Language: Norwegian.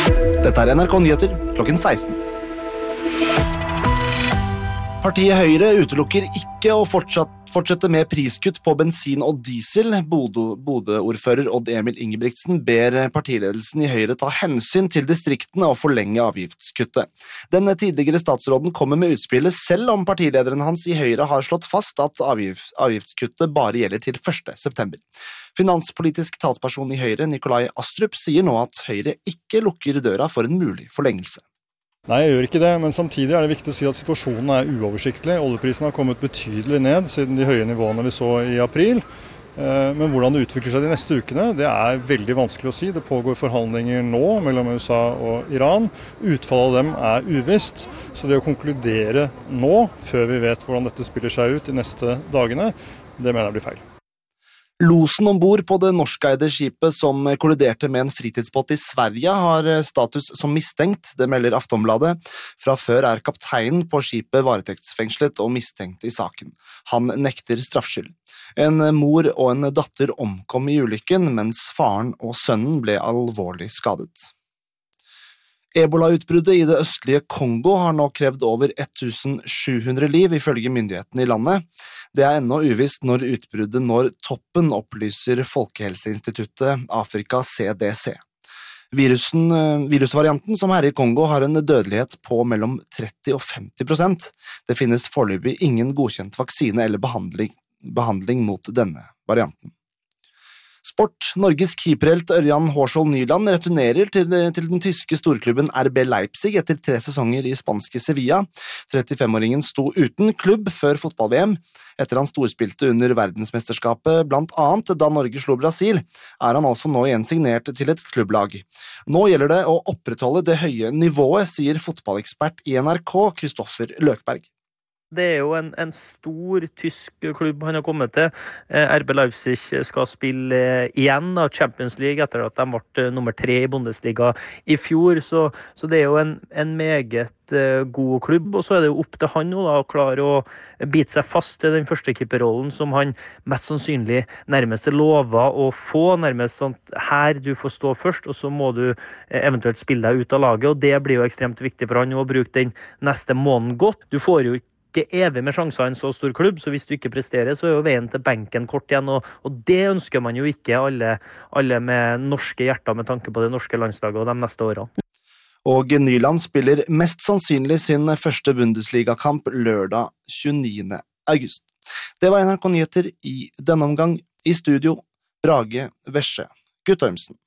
Dette NRK Nyheter klokken 16. Partiet Høyre utelukker ikke å fortsette med priskutt på bensin og diesel. Bodø-ordfører Odd Emil Ingebrigtsen ber partiledelsen i Høyre ta hensyn til distriktene og forlenge avgiftskuttet. Den tidligere statsråden kommer med utspillet selv om partilederen hans i Høyre har slått fast at avgiftskuttet bare gjelder til 1. september. Finanspolitisk talsperson i Høyre, Nikolai Astrup, sier nå at Høyre ikke lukker døra for en mulig forlengelse. Nei, jeg gjør ikke det, men samtidig er det viktig å si at situasjonen er uoversiktlig. Oljeprisen har kommet betydelig ned siden de høye nivåene vi så i april. Men hvordan det utvikler seg de neste ukene, det er veldig vanskelig å si. Det pågår forhandlinger nå mellom USA og Iran. Utfallet av dem er uvisst, så det å konkludere nå, før vi vet hvordan dette spiller seg ut de neste dagene, det mener jeg blir feil. Losen ombord på det norskeide skipet som kolliderte med en fritidsbåt i Sverige har status som mistenkt, det melder Aftonbladet. Fra før er kapteinen på skipet varetektsfengslet og mistenkt i saken. Han nekter straffskyld. En mor og en datter omkom i ulykken, mens faren og sønnen ble alvorlig skadet. Ebola-utbruddet i det østlige Kongo har nå krevd over 1700 liv, ifølge myndighetene i landet. Det er ennå uvisst når utbruddet når toppen, opplyser Folkehelseinstituttet Afrika CDC. Virusvarianten som herjer i Kongo har en dødelighet på mellom 30 og 50%. Det finnes foreløpig ingen godkjent vaksine eller behandling mot denne varianten. Sport. Norges keeperhelt Ørjan Hårskjold Nyland returnerer til den tyske storklubben RB Leipzig etter 3 sesonger i spanske Sevilla. 35-åringen sto uten klubb før fotball-VM. Etter han storspilte under verdensmesterskapet, blant annet da Norge slo Brasil, er han altså nå igjen signert til et klubblag. Nå gjelder det å opprettholde det høye nivået, sier fotballekspert i NRK, Kristoffer Løkberg. Det er jo en stor tysk klubb han har kommet til. RB Leipzig skal spille igjen av Champions League etter at de ble nummer 3 i Bundesliga i fjor, så det er jo en meget god klubb, og så er det jo opp til han nå da, å klare å bite seg fast til den første keeperrollen som han mest sannsynlig nærmest lover å få, nærmest sånn her du får stå først, og så må du eventuelt spille deg ut av laget, og det blir jo ekstremt viktig for han å bruke den neste måneden godt. Du får jo ikke evig med sjanser i en så stor klubb, så hvis du ikke presterer, så er jo veien til benken kort igjen, og det ønsker man jo ikke alle med norske hjerter med tanke på det norske landslaget og de neste årene. Og Nyland spiller mest sannsynlig sin første Bundesliga-kamp lørdag 29. august. Det var NRK Nyheter i denne omgang. I studio, Brage Vesje Guttormsen.